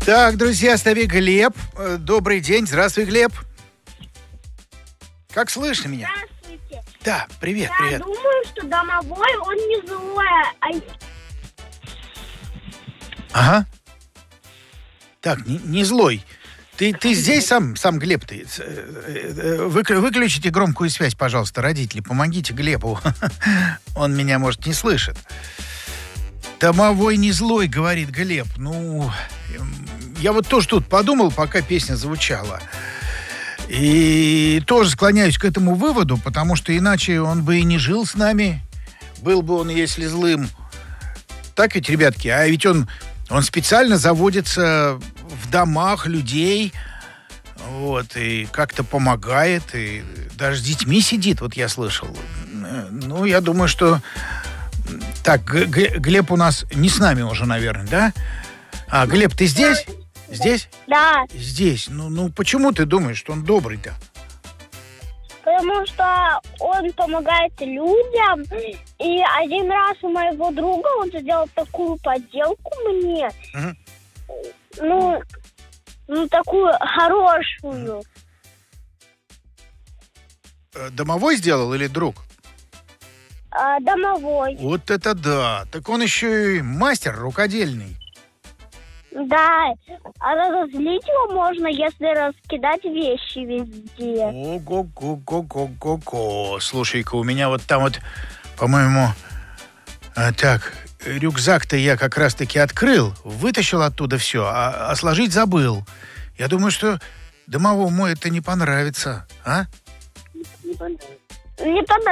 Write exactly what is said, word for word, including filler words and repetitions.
Так, друзья, с нами Глеб. Э, Добрый день. Здравствуй, Глеб. Как слышно меня? Здравствуйте. Да, привет, Я привет. думаю, что домовой, он не злой, а Ага. Так, не, не злой. Ты, ты здесь сам, сам Глеб, ты. Э, э, выклю- Выключите громкую связь, пожалуйста, родители. Помогите Глебу. Он меня, может, не слышит. Домовой не злой, говорит Глеб. Ну, эм, я вот тоже тут подумал, пока песня звучала. И тоже склоняюсь к этому выводу, потому что иначе он бы и не жил с нами. Был бы он, если злым. Так ведь, ребятки? А ведь он, он специально заводится в домах людей, вот, и как-то помогает, и даже с детьми сидит, вот я слышал. Ну, я думаю, что... Так, Г- Г- Глеб у нас не с нами уже, наверное, да? А, Глеб, ты здесь? Здесь? да, Здесь. Ну, ну почему ты думаешь, что он добрый-то? потому что он помогает людям. И один раз у моего друга он сделал такую подделку мне, Мгм. ну, ну такую хорошую. Э, Домовой сделал или друг? А, домовой. Вот это да! Так он еще и мастер рукодельный. Да, а разозлить его можно, если раскидать вещи везде. Ого-го-го-го-го-го. Слушай-ка, у меня вот там вот, по-моему, а, так, рюкзак-то я как раз-таки открыл, вытащил оттуда все, а, а сложить забыл. Я думаю, что домовому это не понравится, а? Не понравилось.